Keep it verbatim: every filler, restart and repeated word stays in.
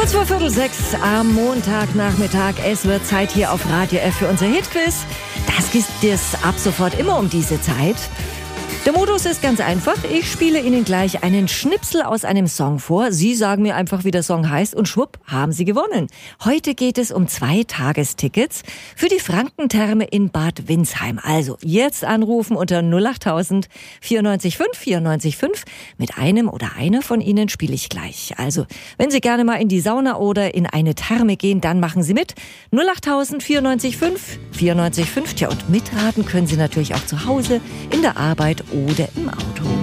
Kurz vor Viertel sechs am Montagnachmittag. Es wird Zeit hier auf Radio F für unser Hitquiz. Das gibt es ab sofort immer um diese Zeit. Der Modus ist ganz einfach. Ich spiele Ihnen gleich einen Schnipsel aus einem Song vor. Sie sagen mir einfach, wie der Song heißt und schwupp, haben Sie gewonnen. Heute geht es um zwei Tagestickets für die Frankentherme in Bad Windsheim. Also jetzt anrufen unter null achttausend vierundneunzig fünf vierundneunzig fünf. Mit einem oder einer von Ihnen spiele ich gleich. Also wenn Sie gerne mal in die Sauna oder in eine Therme gehen, dann machen Sie mit. null achttausend vierundneunzig fünf vierundneunzig fünf. Tja, und mitraten können Sie natürlich auch zu Hause, in der Arbeit oder im Auto.